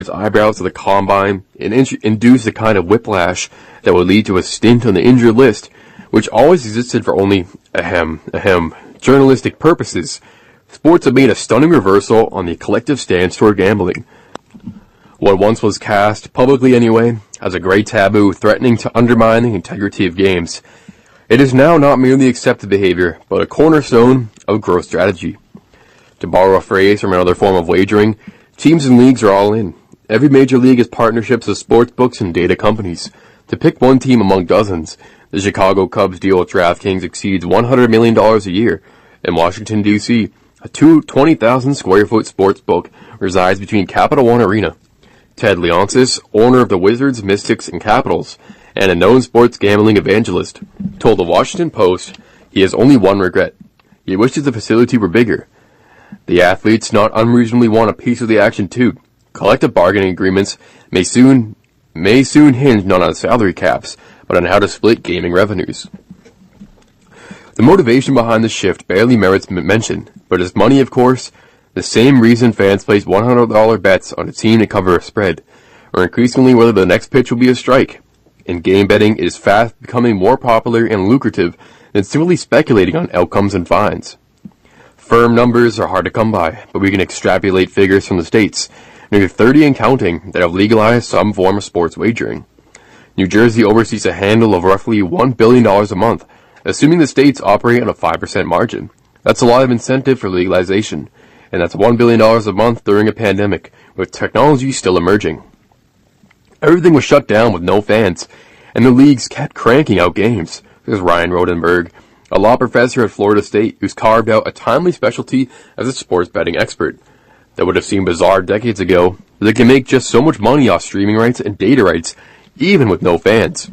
his eyebrows to the combine and induce the kind of whiplash that would lead to a stint on the injured list, which always existed for only, journalistic purposes. Sports have made a stunning reversal on the collective stance toward gambling. What once was cast, publicly anyway, as a great taboo threatening to undermine the integrity of games, it is now not merely accepted behavior, but a cornerstone of growth strategy. To borrow a phrase from another form of wagering, teams and leagues are all in. Every major league has partnerships with sports books and data companies. To pick one team among dozens, the Chicago Cubs deal with DraftKings exceeds $100 million a year. In Washington, D.C., a 20,000 square foot sports book resides between Capital One Arena. Ted Leonsis, owner of the Wizards, Mystics, and Capitals, and a known sports gambling evangelist, told the Washington Post he has only one regret. He wishes the facility were bigger. The athletes not unreasonably want a piece of the action too. Collective bargaining agreements may soon hinge not on salary caps, but on how to split gaming revenues. The motivation behind the shift barely merits mention, but is money, of course, the same reason fans place $100 bets on a team to cover a spread, or increasingly whether the next pitch will be a strike. And game betting is fast becoming more popular and lucrative than simply speculating on outcomes and fines. Firm numbers are hard to come by, but we can extrapolate figures from the states, nearly 30 and counting, that have legalized some form of sports wagering. New Jersey oversees a handle of roughly $1 billion a month, assuming the states operate on a 5% margin. That's a lot of incentive for legalization, and that's $1 billion a month during a pandemic, with technology still emerging. Everything was shut down with no fans, and the leagues kept cranking out games, says Ryan Rodenberg, a law professor at Florida State who's carved out a timely specialty as a sports betting expert. That would have seemed bizarre decades ago, but they can make just so much money off streaming rights and data rights, even with no fans.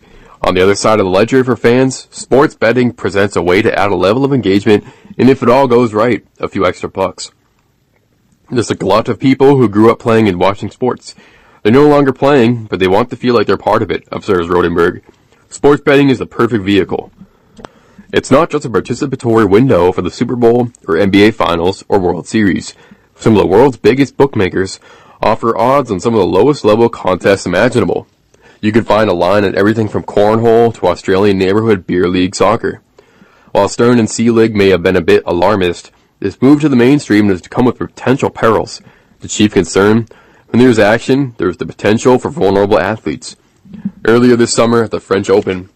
On the other side of the ledger for fans, sports betting presents a way to add a level of engagement, and if it all goes right, a few extra bucks. There's a glut of people who grew up playing and watching sports. They're no longer playing, but they want to feel like they're part of it, observes Rodenberg. Sports betting is the perfect vehicle. It's not just a participatory window for the Super Bowl or NBA Finals or World Series. Some of the world's biggest bookmakers offer odds on some of the lowest level contests imaginable. You can find a line at everything from cornhole to Australian neighborhood beer league soccer. While Stern and Seelig may have been a bit alarmist, this move to the mainstream has come with potential perils. The chief concern, when there's action, there's the potential for vulnerable athletes. Earlier this summer at the French Open,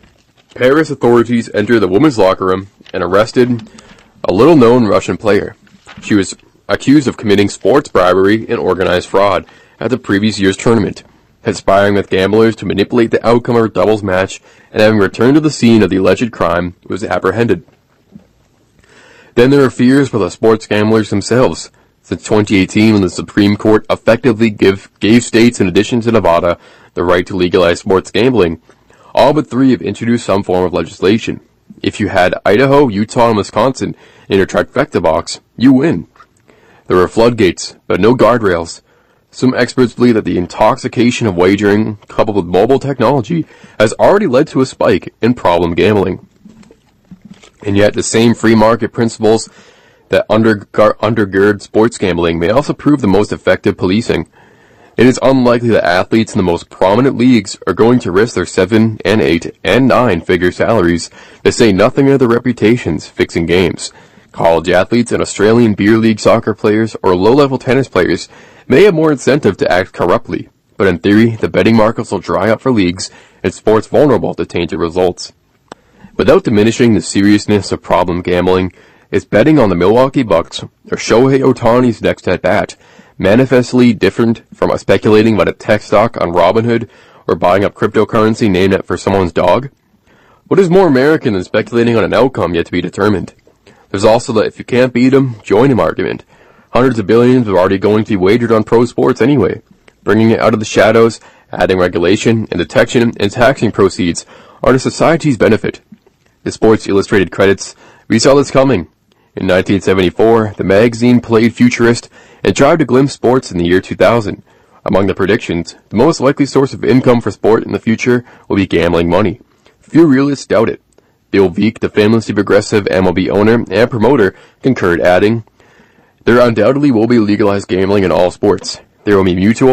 Paris authorities entered the women's locker room and arrested a little-known Russian player. She was accused of committing sports bribery and organized fraud at the previous year's tournament, conspiring with gamblers to manipulate the outcome of a doubles match, and having returned to the scene of the alleged crime, was apprehended. Then there are fears for the sports gamblers themselves. Since 2018, when the Supreme Court effectively gave states, in addition to Nevada, the right to legalize sports gambling, all but 3 have introduced some form of legislation. If you had Idaho, Utah, and Wisconsin in your trifecta box, you win. There are floodgates, but no guardrails. Some experts believe that the intoxication of wagering, coupled with mobile technology, has already led to a spike in problem gambling. And yet the same free market principles that undergird sports gambling may also prove the most effective policing. It is unlikely that athletes in the most prominent leagues are going to risk their 7 and 8 and 9-figure salaries, to say nothing of their reputations, fixing games. College athletes and Australian beer league soccer players or low-level tennis players may have more incentive to act corruptly, but in theory, the betting markets will dry up for leagues and sports vulnerable to tainted results. Without diminishing the seriousness of problem gambling, is betting on the Milwaukee Bucks or Shohei Ohtani's next at-bat manifestly different from speculating about a tech stock on Robinhood or buying up cryptocurrency named after someone's dog? What is more American than speculating on an outcome yet to be determined? There's also the if you can't beat 'em, join 'em argument. Hundreds of billions are already going to be wagered on pro sports anyway. Bringing it out of the shadows, adding regulation and detection and taxing proceeds are to society's benefit. The Sports Illustrated credits, we saw this coming. In 1974, the magazine played futurist and tried to glimpse sports in the year 2000. Among the predictions, the most likely source of income for sport in the future will be gambling money. Few realists doubt it. Bill Veeck, the famously progressive MLB owner and promoter, concurred, adding, "There undoubtedly will be legalized gambling in all sports. There will be mutual